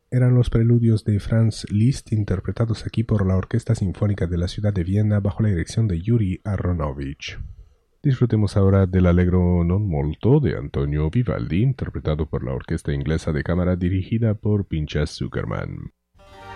eran los preludios de Franz Liszt interpretados aquí por la Orquesta Sinfónica de la ciudad de Viena bajo la dirección de Yuri Aronovich. Disfrutemos ahora del Allegro non molto de Antonio Vivaldi, interpretado por la Orquesta Inglesa de Cámara dirigida por Pinchas Zukerman.